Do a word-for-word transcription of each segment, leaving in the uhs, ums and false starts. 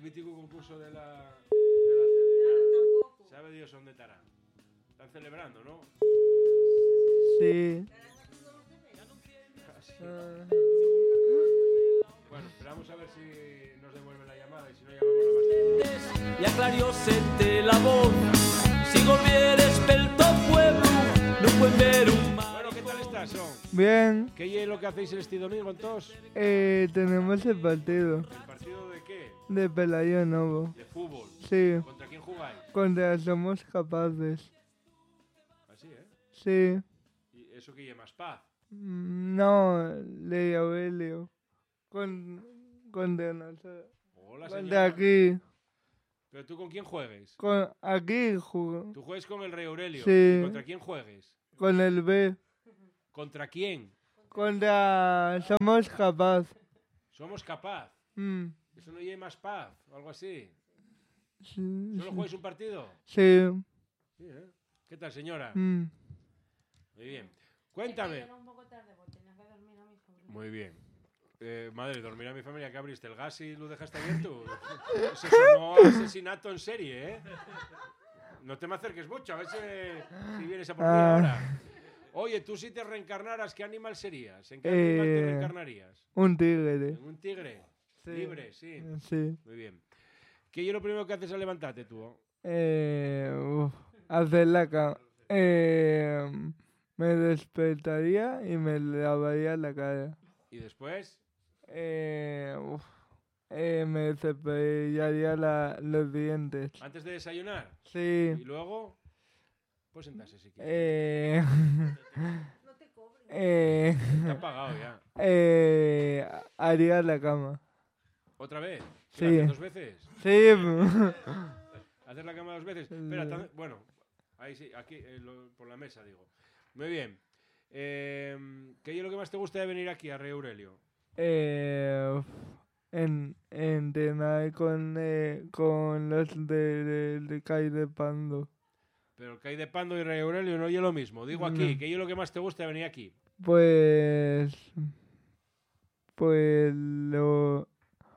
mítico concurso de la, de la tele. Claro. Sabe Dios dónde estará. Están celebrando, ¿no? Sí. Ah. Bueno, esperamos a ver si nos devuelven la llamada y si no llamamos la más tarde. Y aclarió sente la voz. Si volvieres pel to pueblo, no pueden ver un mar. Bueno, ¿qué tal estás, son? Bien. ¿Qué es lo que hacéis este domingo entonces? Eh, tenemos el partido. ¿El partido de qué? De Pelayo Novo. De fútbol. Sí. ¿Contra quién jugáis? Contra Somos Capaces. Así, ¿eh? Sí. ¿Y eso que lleva más paz? No, Ley Aurelio. Con, contra nosotros. Hola, Contra señora. aquí. ¿Pero tú con quién juegues? Con, aquí juego. Tú juegues con el Rey Aurelio. Sí. ¿Y contra quién juegues? Con el B. ¿Contra quién? Contra Somos Capaz. Somos capaz. Mm. Eso no lleva más paz o algo así. Sí, ¿Solo sí. jugáis un partido? Sí. Sí, ¿eh? ¿Qué tal, señora? Mm. Muy bien. Cuéntame. Muy bien. Eh, madre, dormirá mi familia, que abriste el gas y lo dejaste abierto. Eso sonó a asesinato en serie, ¿eh? No te me acerques mucho, a ver si, si vienes a por mí Ah. ahora. Oye, tú si te reencarnaras, ¿qué animal serías? ¿En qué animal te Eh, reencarnarías? Un tigre. ¿En un tigre? Sí. Libre, sí. Sí. Muy bien. ¿Qué es lo primero que haces al levantarte tú? Eh, uf, hacer la cama. Eh, me despertaría y me lavaría la cara. ¿Y después? Eh, uf, eh, me cepillaría la, los dientes. ¿Antes de desayunar? Sí. ¿Y luego? Pues sentarse si quieres. Eh, eh, Te han pagado ya. eh, haría la cama. ¿Otra vez? ¿Qué Sí. la haces dos veces? Sí. ¿Haces la cama dos veces? Espera, tan- bueno, ahí sí, aquí, eh, lo- por la mesa, digo. Muy bien. Eh, ¿Qué es lo que más te gusta de venir aquí a Rey Aurelio? Eh, uf, en, entrenar con, eh, con los de, de, de Kai de Pando. Pero el que hay de Pando y Rey Aurelio no es lo mismo. Digo aquí, No. ¿qué es lo que más te gusta de venir aquí? Pues. Pues lo.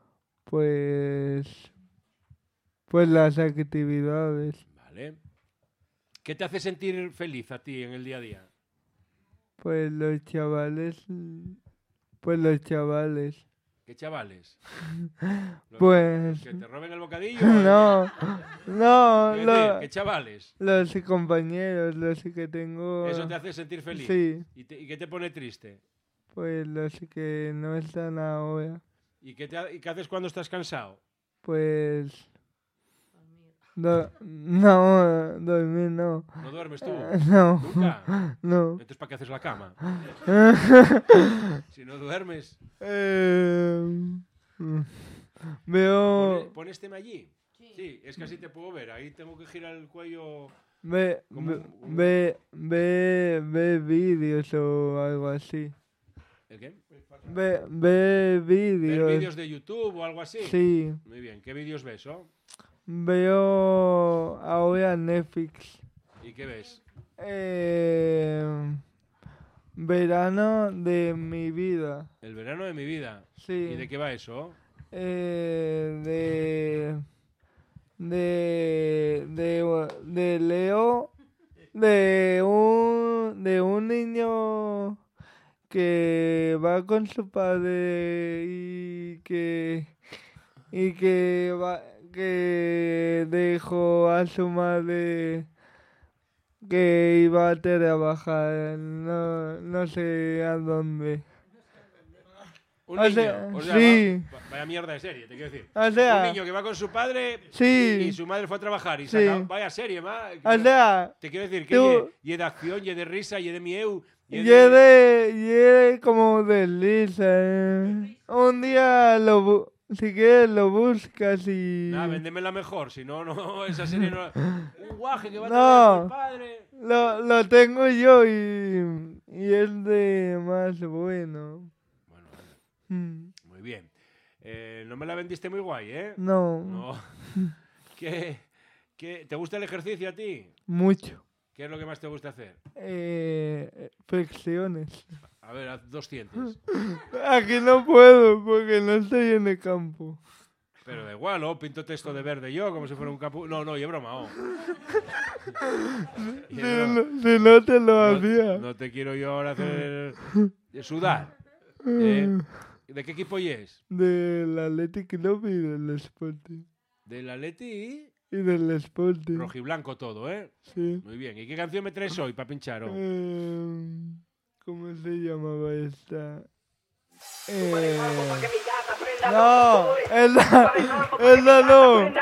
Pues. Pues las actividades. Vale. ¿Qué te hace sentir feliz a ti en el día a día? Pues los chavales. Pues los chavales. ¿Qué chavales? ¿Los, Pues. los que te roben el bocadillo? No, no, Quiero decir, lo- ¿qué chavales? los compañeros, los que tengo. Eso te hace sentir feliz. Sí, ¿Y, te- y qué te pone triste? pues los que no están ahora. ¿Y qué, te ha- y qué haces cuando estás cansado? Pues. do- no, dormir no. ¿No duermes tú? No. ¿Nunca? No. Entonces, ¿para qué haces la cama? Si no duermes. Eh, mm, Pone, veo. pon este allí. Sí, es que así te puedo ver. Ahí tengo que girar el cuello. Ve, como ve, un- un- ve, ve, ve vídeos o algo así. ¿El qué? Ve, ve ¿Ver vídeos. vídeos de YouTube o algo así? Sí. Muy bien. ¿Qué vídeos ves, oh? Veo ahora Netflix. ¿Y qué ves? Eh, verano de mi vida. El verano de mi vida. Sí. ¿Y de qué va eso? Eh, de, de, de, de Leo, de un, de un niño que va con su padre y que, y que va, que dejó a su madre que iba a trabajar, no, no sé a dónde. Un O niño. sea, o sea, sí. va- vaya mierda de serie, te quiero decir. O sea, Un niño que va con su padre Sí. y su madre fue a trabajar y Sí. se acaba- vaya serie, ma. o sea, Te quiero decir que tú- y de acción, y de risa, y de mieu. y es de, y es como desliza. eh. Un día lo, bu- si quieres lo buscas y Nada, véndemela mejor, si no, no, esa serie no. Un guaje que va a No. trabajar con el padre. lo, lo tengo yo y, y es de más bueno. Bueno, Mm, muy bien. Eh, no me la vendiste muy guay, ¿eh? No, No. ¿Qué, qué, ¿Te gusta el ejercicio a ti? mucho. ¿Qué es lo que más te gusta hacer? Eh, flexiones. A ver, haz doscientos. Aquí no puedo porque no estoy en el campo. Pero da igual, ¿no? Pinto texto de verde yo, como si fuera un capu... No, no, y es broma, oh. Y Si es broma. no, si no te lo No, hacía. no te quiero yo ahora hacer... sudar. ¿Eh? ¿De qué equipo es? Del Athletic Club y del Sporting. Del Atleti Y del Sporting. rojiblanco todo, ¿eh? Sí. Muy bien. ¿Y qué canción me traes hoy para pinchar? Oh? Eh, ¿Cómo se llamaba esta? Eh, no, esa, esa no.